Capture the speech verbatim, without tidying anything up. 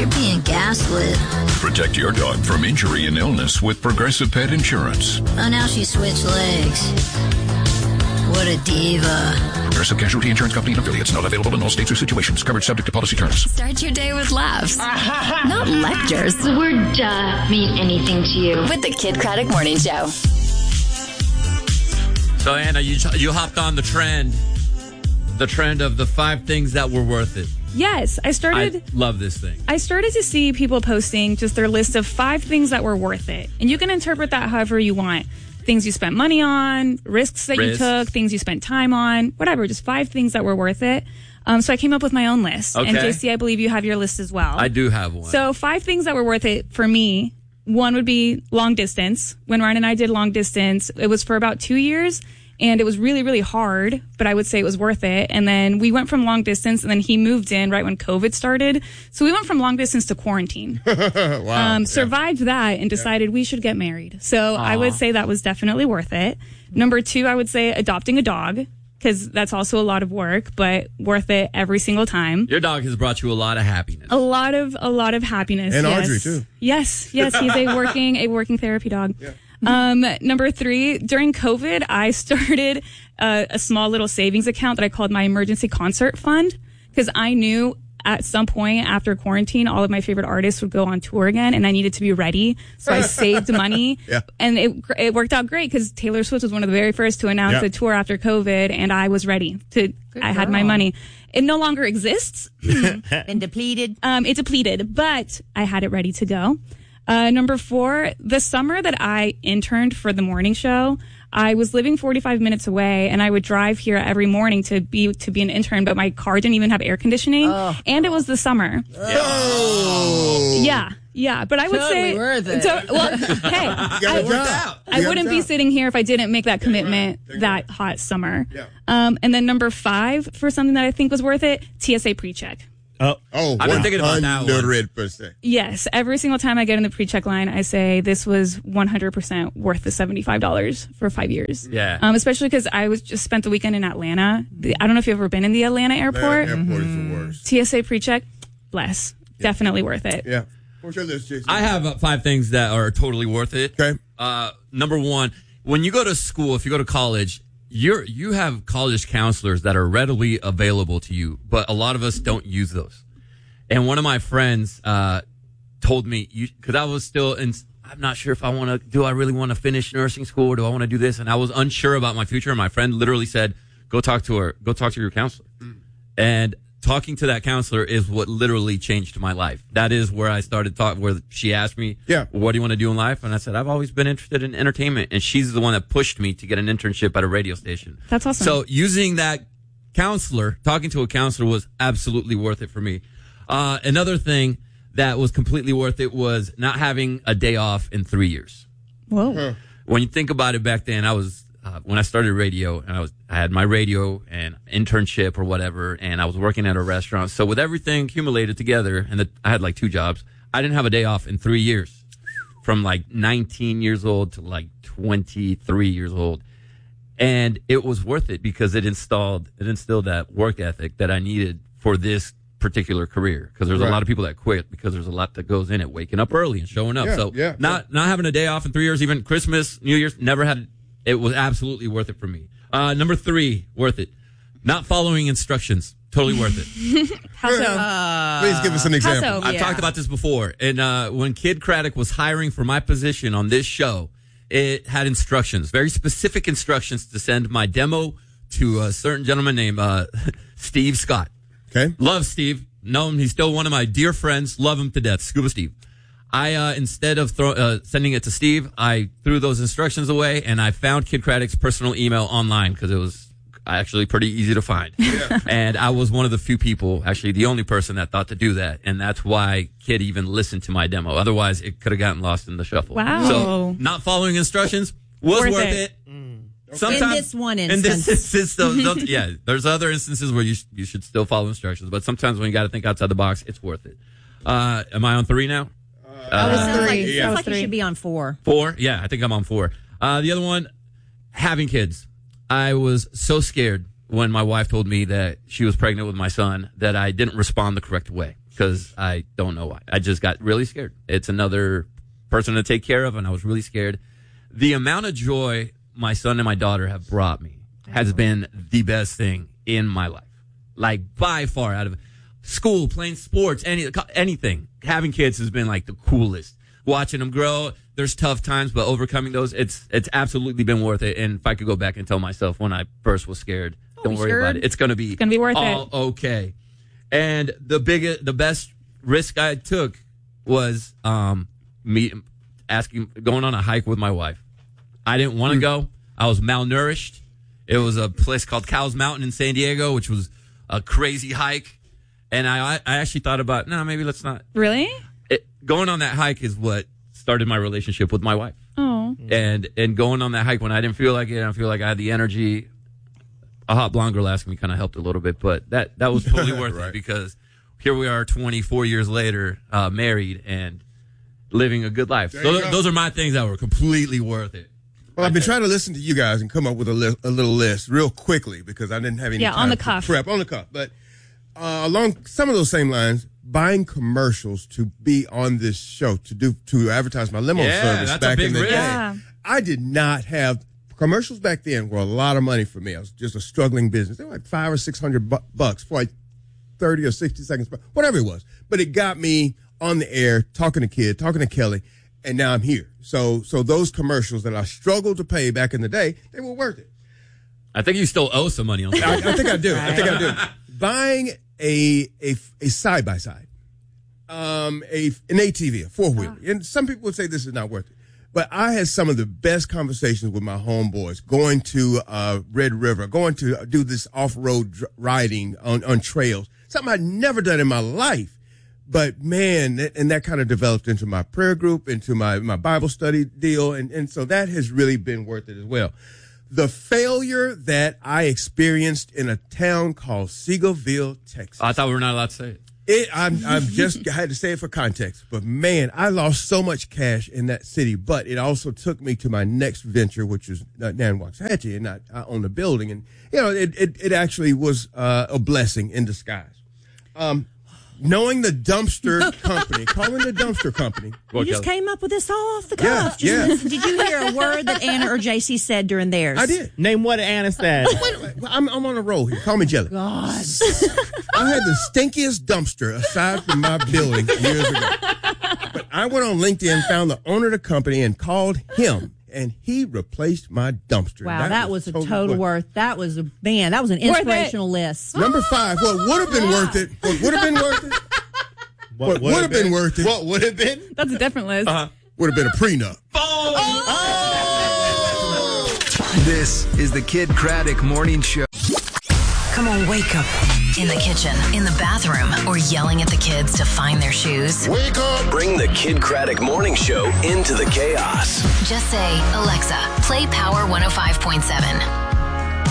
you're being gaslit. Protect your dog from injury and illness with Progressive Pet Insurance. Oh, now she switched legs. What a diva. Progressive Casualty Insurance Company and affiliates. Not available in all states or situations. Coverage subject to policy terms. Start your day with laughs, not lectures. The word duh mean anything to you? With the Kid Craddock Morning Show. So, Anna, you you hopped on the trend, the trend of the five things that were worth it. Yes, I started... I love this thing. I started to see people posting just their list of five things that were worth it. And you can interpret that however you want. Things you spent money on, risks that Risks. you took, things you spent time on, whatever. Just five things that were worth it. Um, so I came up with my own list. Okay. And J C, I believe you have your list as well. I do have one. So five things that were worth it for me. One would be long distance. When Ryan and I did long distance, it was for about two years. And it was really, really hard, but I would say it was worth it. And then we went from long distance, and then he moved in right when COVID started. So we went from long distance to quarantine. Wow. Um, survived that and decided we should get married. So I would say that was definitely worth it. Number two, I would say adopting a dog, because that's also a lot of work, but worth it every single time. Your dog has brought you a lot of happiness. A lot of a lot of happiness. And yes. Audrey, too. Yes, yes, he's a working a working therapy dog. Yeah. Um, number three, during COVID, I started a, a small little savings account that I called my emergency concert fund, because I knew at some point after quarantine, all of my favorite artists would go on tour again, and I needed to be ready. So I saved money, Yeah. and it it worked out great because Taylor Swift was one of the very first to announce Yeah. a tour after COVID, and I was ready to. I had my money. It no longer exists. Been depleted. Um, it depleted, but I had it ready to go. Uh, number four, the summer that I interned for the morning show, I was living forty-five minutes away, and I would drive here every morning to be to be an intern, but my car didn't even have air conditioning, Oh. and it was the summer. Oh. Yeah, yeah, but I would Totally say, worth it. So- well, hey, got I, a job. I You got a wouldn't be job. sitting here if I didn't make that commitment right. that hot summer. Yeah. Um, and then number five, for something that I think was worth it, T S A pre-check. Oh, I've been thinking about that one. one hundred percent. Yes, every single time I get in the pre-check line, I say this was one hundred percent worth the seventy-five dollars for five years. Yeah. Um, especially because I was just spent the weekend in Atlanta. The, I don't know if you've ever been in the Atlanta airport. Airport is the worst. T S A pre-check, bless. Definitely worth it. Yeah. What's your list, Jason? I have uh, five things that are totally worth it. Okay. Uh, number one, when you go to school, if you go to college, you're you have college counselors that are readily available to you, but a lot of us don't use those. And one of my friends uh, told me, because I was still in, I'm not sure if I want to, do I really want to finish nursing school, or do I want to do this? And I was unsure about my future. And my friend literally said, go talk to her, go talk to your counselor. Mm. And talking to that counselor is what literally changed my life. That is where I started talking, where she asked me, yeah, what do you want to do in life? And I said, I've always been interested in entertainment. And she's the one that pushed me to get an internship at a radio station. That's awesome. So using that counselor, talking to a counselor was absolutely worth it for me. Uh, another thing that was completely worth it was not having a day off in three years. Whoa. Huh. When you think about it, back then I was, uh, when I started radio, and I was, I had my radio and internship or whatever, and I was working at a restaurant. So with everything accumulated together, and the, I had like two jobs, I didn't have a day off in three years, from like nineteen years old to like twenty-three years old. And it was worth it because it installed, it instilled that work ethic that I needed for this particular career. Because there's Right. a lot of people that quit because there's a lot that goes in it, waking up early and showing up. Yeah, so yeah, not not having a day off in three years, even Christmas, New Year's, never had. It was absolutely worth it for me. Uh, number three, worth it. Not following instructions, totally worth it. How so? Please give us an example. so? I've Yeah. talked about this before. And uh, when Kid Craddock was hiring for my position on this show, it had instructions, very specific instructions to send my demo to a certain gentleman named uh, Steve Scott. Okay. Love Steve. Know him. He's still one of my dear friends. Love him to death. Scuba Steve. I, uh, instead of throw, uh, sending it to Steve, I threw those instructions away, and I found Kid Craddock's personal email online because it was actually pretty easy to find. Yeah. And I was one of the few people, actually the only person that thought to do that. And that's why Kid even listened to my demo. Otherwise, it could have gotten lost in the shuffle. Wow. So not following instructions was Worth worth, it. it. In Sometimes, this one in instance. this instance, those, those, yeah, there's other instances where you sh- you should still follow instructions, but sometimes when you got to think outside the box, it's worth it. Uh, am I on three now? That was Uh, sounds like, three. sounds Yeah. like you Three. should be on four. Four? Yeah, I think I'm on four. Uh, the other one, having kids. I was so scared when my wife told me that she was pregnant with my son that I didn't respond the correct way. because I don't know why. I just got really scared. It's another person to take care of, and I was really scared. The amount of joy my son and my daughter have brought me has been the best thing in my life. Like, by far, out of school, playing sports, any anything. Having kids has been, like, the coolest. Watching them grow, there's tough times, but overcoming those, it's it's absolutely been worth it. And if I could go back and tell myself when I first was scared, don't, don't worry scared. about it. It's going to be, it's gonna be worth all it. okay. And the biggest, the best risk I took was um, me asking, going on a hike with my wife. I didn't want to mm. go. I was malnourished. It was a place called Cowles Mountain in San Diego, which was a crazy hike. And I, I actually thought about, no, maybe let's not. Really? It, going on that hike is what started my relationship with my wife. Oh. And and going on that hike when I didn't feel like it, I feel like I had the energy. A hot blonde girl asking me kind of helped a little bit, but that, that was totally worth right. it because here we are twenty-four years later, uh, married and living a good life. So th- those are my things that were completely worth it. Well, I've been trying to listen to you guys and come up with a, li- a little list real quickly because I didn't have any yeah, time on the to cuff. prep. On the cuff. But uh, along some of those same lines, buying commercials to be on this show, to do to advertise my limo yeah, service that's back a big in the risk. day. Yeah. I did not have commercials back then were a lot of money for me. I was just a struggling business. They were like five or six hundred bu- bucks for like thirty or sixty seconds, whatever it was. But it got me on the air, talking to Kid, talking to Kelly, and now I'm here. So so those commercials that I struggled to pay back in the day, they were worth it. I think you still owe some money on that. I, I think I do. I think I do. Buying a a a side by side, um, a an A T V, a four wheeler, and some people would say this is not worth it. But I had some of the best conversations with my homeboys going to uh, Red River, going to do this off-road dr- riding on, on trails, something I'd never done in my life. But, man, th- and that kind of developed into my prayer group, into my, my Bible study deal, and, and so that has really been worth it as well. The failure that I experienced in a town called Seagoville, Texas. I thought we were not allowed to say it. It, I'm, I'm just, I had to say it for context, but man, I lost so much cash in that city, but it also took me to my next venture, which is uh, Nanwaxhatchee, and I, I own the building. And, you know, it, it, it actually was, uh, a blessing in disguise. Um, knowing the dumpster company, calling the dumpster company. You just came up with this all off the Yeah, cuff. yeah. Just, did you hear a word that Anna or J C said during theirs? I did. Name what Anna said. Wait, wait, I'm, I'm on a roll here. Call me Jelly. God. I had the stinkiest dumpster aside from my building years ago. But I went on LinkedIn, found the owner of the company, and called him, and he replaced my dumpster. Wow, that, that was, was a total worth. worth. That was a man. That was an inspirational list. Number five. What would have been worth it? What would have been worth it? What, what would have been? been worth it? What would have been? That's a different list. Uh-huh. Would have been a prenup. Oh! Oh! This is the Kid Craddock Morning Show. Come on, wake up. In the kitchen, in the bathroom, or yelling at the kids to find their shoes. Wake up! Bring the Kid Craddock Morning Show into the chaos. Just say, Alexa, play Power one oh five point seven.